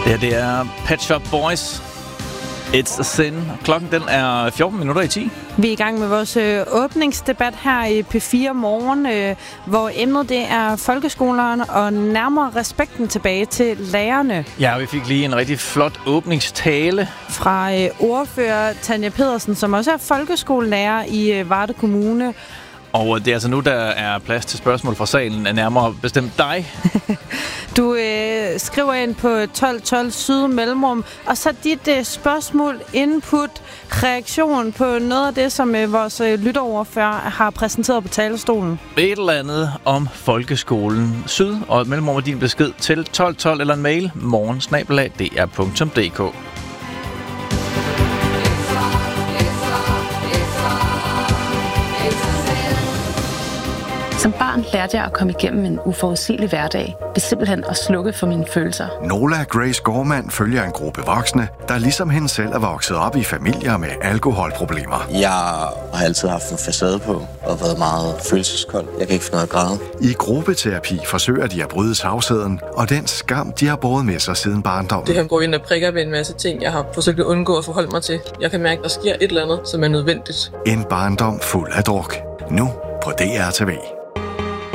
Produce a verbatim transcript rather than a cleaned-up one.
Det her, det er Pet Shop Boys. It's a Sin. Klokken den er fjorten minutter i ti. Vi er i gang med vores øh, åbningsdebat her i P fire Morgen, øh, hvor emnet det er folkeskolerne og nærmere respekten tilbage til lærerne. Ja, vi fik lige en rigtig flot åbningstale fra øh, ordfører Tanja Pedersen, som også er folkeskolelærer i øh, Varde Kommune. Og det er altså nu, der er plads til spørgsmål fra salen, er nærmere bestemt dig. Du øh, skriver ind på tolv tolv Syd Mellemrum, og så dit øh, spørgsmål, input, reaktion på noget af det, som øh, vores øh, lytterordfører har præsenteret på talerstolen. Et eller andet om folkeskolen Syd, og Mellemrum er din besked til tolv tolv eller en mail morgen snabel-a d r punktum d k. Som barn lærte jeg at komme igennem en uforudsigelig hverdag ved simpelthen at slukke for mine følelser. Nola Grace Gorman følger en gruppe voksne, der ligesom hende selv er vokset op i familier med alkoholproblemer. Jeg har altid haft en facade på og været meget følelseskold. Jeg kan ikke finde noget at græde. I gruppeterapi forsøger de at bryde tavsheden og den skam, de har båret med sig siden barndommen. Det her går ind og prikker ved en masse ting, jeg har forsøgt at undgå at forholde mig til. Jeg kan mærke, at der sker et eller andet, som er nødvendigt. En barndom fuld af druk. Nu på D R T V.